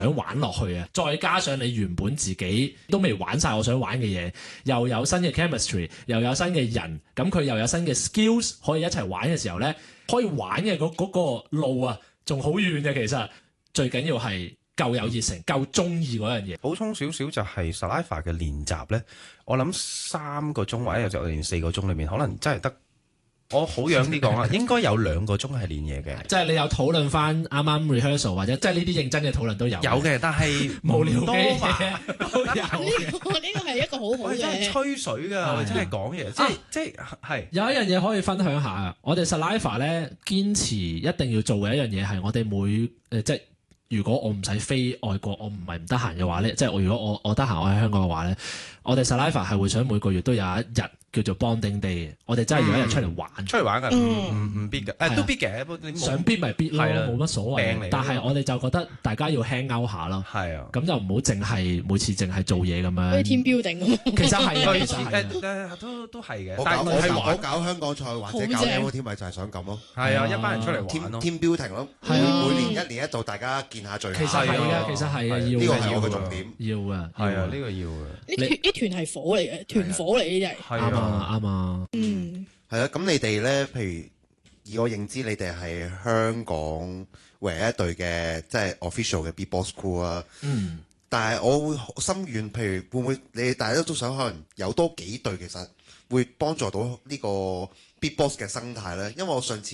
想玩落去啊！再加上你原本自己都未玩晒我想玩嘅嘢，又有新嘅 chemistry， 又有新嘅人，咁佢又有新嘅 skills 可以一齊玩嘅時候咧，可以玩嘅嗰個路啊，仲好遠嘅。其實最緊要係夠有熱誠，夠中意嗰樣嘢。 補充少少就係 Saliva 嘅練習咧，我諗3個鐘或者有時我練4個鐘裏面，可能真係得。我好樣啲講啊，應該有2個鐘係練嘢嘅， 即係你有討論翻啱啱 rehearsal 或者即係呢啲認真嘅討論都有。 有嘅，但係無聊多嘅嘛都有呢個係一個好好我哋真係嘅。 吹水㗎，我哋真係講嘢，即係有一樣嘢可以分享下啊！我哋 Saliva 咧堅持一定要做嘅一樣嘢係我哋即係如果我唔使飛外國，我唔係唔得閒嘅話咧，即係如果我得閒我喺香港嘅話咧，我哋 Saliva 係會想每個月都有一日叫做 bonding day 嘅，我哋真係要一日出嚟玩。 出嚟玩㗎，唔必嘅，都必嘅， 想必咪必咯， 係啦冇乜所謂。但係我哋就覺得大家要 hang out 下咯， 係啊， 咁就唔好淨係每次淨係做嘢咁樣。 好似 team building 咁。 其實係啊， 類似其實係啊都係嘅。 我但係搞香港賽或者搞 MOT 咪就係想咁咯。 係啊，一班人出嚟玩咯。 team building 咯， 係啊每年一度大家見下聚下。 其實係啊，其實係啊，要呢個係我嘅嘅重點。 要啊， 係啊，呢個要嘅。 呢團係火嚟嘅，團火嚟呢啲係。 啱啊啱啊。 係啊，咁你哋咧，譬如以我認知，你哋係香港唯一一隊嘅即係 official 嘅 Beatbox crew 啊。但係我會心願，譬如會唔會你哋大家都想可能有多幾隊，其實會幫助到呢個 Beatbox 嘅生態咧。因為我上次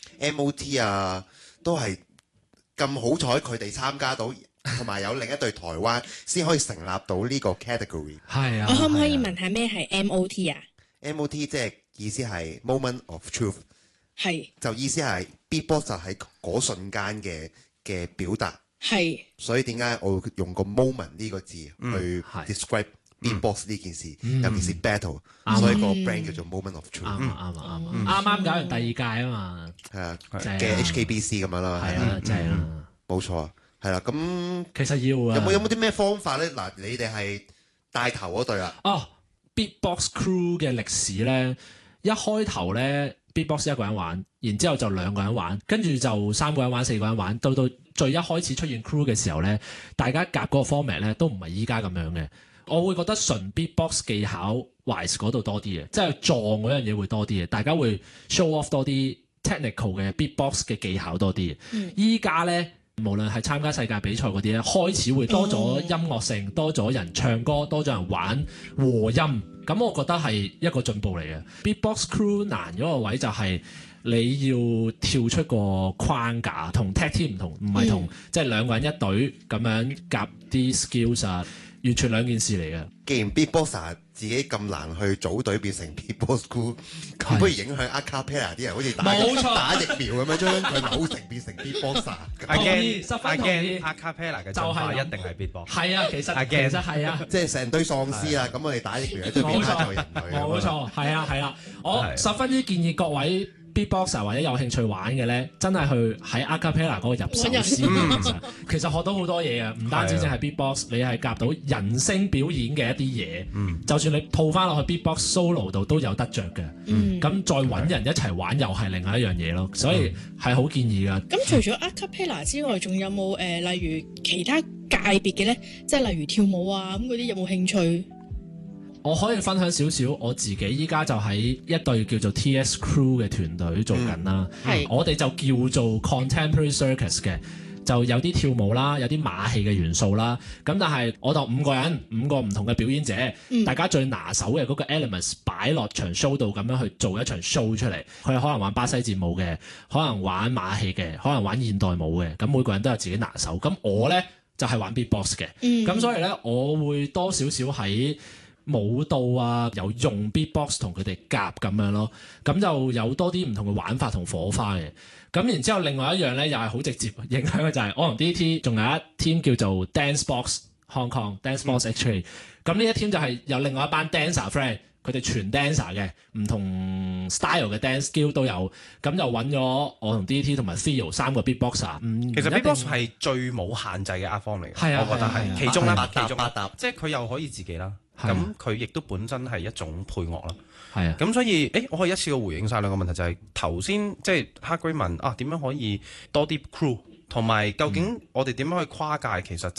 MOT 啊都係咁好彩，佢哋參加到，同埋有另一隊台灣先可以成立到呢個 category。 係啊。 我可唔可以問下咩係 MOT 啊？ MOT 即係意思係 moment of truth， 係就意思係 beatbox 就喺嗰瞬間嘅表達， 係。 所以點解我會用個 moment 呢個字去 describe beatbox 呢件事，尤其是 battle，所以個 brand 叫做 moment of truth。 啱啱搞完第2屆啊嘛， 係啊正啊嘅 HKBC 咁樣啦， 係啊，正啊， 冇錯啊，係啦。咁其實要啊。 有冇啲咩方法咧？嗱，你哋係帶頭嗰隊啊。 哦，Beatbox crew 嘅歷史咧，一開頭咧 Beatbox 1個人玩，然之後就2個人玩，跟住就3個人玩、4個人玩，到最一開始出現 crew 嘅時候咧，大家夾嗰個 format 咧都唔係依家咁樣嘅。我會覺得純 Beatbox 技巧 wise 嗰度多啲嘅，即係撞嗰樣嘢會多啲嘅，大家會 show off 多啲 technical 嘅 Beatbox 嘅技巧多啲嘅。依家咧，無論係參加世界比賽嗰啲咧，開始會多咗音樂性，多咗人唱歌，多咗人玩和音，咁我覺得係一個進步嚟嘅。Beatbox crew 難嗰個位就係你要跳出個框架，同 tag team 唔同，唔係同即係2個人一隊咁樣夾啲 skills 啊，完全2件事嚟嘅。 既然 beatboxer 自己咁難去組隊變成 beatbox crew，咁不如影響 a cappella 啲人，好似打疫苗咁樣，將佢扭成變成 beatboxer。 十分同意。 a cappella 嘅進化一定係 beatbox。 係啊，其實係啊， 即係成堆喪屍啊！咁我哋打疫苗都變翻做人類。 冇錯，係啊，我十分之建議各位 Beatboxer 或者有興趣玩嘅咧，真係去喺 a cappella 嗰個入手先。其實學到好多嘢啊，唔單止淨係 Beatbox，你係夾到人聲表演嘅一啲嘢。就算你套翻落去 Beatbox solo 度都有得着嘅。咁再揾人一齊玩又係另外一樣嘢咯，所以係好建議噶。 咁除咗 a cappella 之外，仲有冇例如其他界別嘅咧？即係例如跳舞啊咁嗰啲，有冇興趣？ 我可以分享少少，我自己依家就喺一隊叫做 TS Crew 嘅團隊做緊啦。我哋就叫做 Contemporary Circus 嘅，就有啲跳舞啦，有啲馬戲嘅元素啦。咁但係我當5個人，5個唔同嘅表演者，大家最拿手嘅嗰個 elements 擺落場 show 度，咁樣去做一場 show 出嚟。佢可能玩巴西節舞嘅，可能玩馬戲嘅，可能玩現代舞嘅。咁每個人都有自己拿手。咁我咧就係玩 beatbox 嘅。咁所以咧，我會多少少喺舞蹈啊，有用 beatbox 同佢哋夾咁樣咯，咁就有多啲唔同嘅玩法同火花嘅。咁然之後另外一樣咧，又係好直接影響嘅就係我同 DT 仲有一 team 叫做 Dance Box Hong Kong Dance Box HK。咁呢一 team 就係有另外一班 dancer friend，佢哋全 dancer 嘅，唔同 style 嘅 dance skill 都有。咁就揾咗我同 DT 同埋 Theo 3個 beatboxer。 其實 beatbox 係最冇限制嘅 art form 嚟嘅，我覺得係其中啦，其中八搭，即係佢又可以自己啦。咁佢亦都本身係一種配樂啦， 係啊。 咁所以，我可以一次過回應晒2個問題，就係頭先即係黑龜問啊，點樣可以多啲 crew 同埋究竟我哋點樣去跨界，其實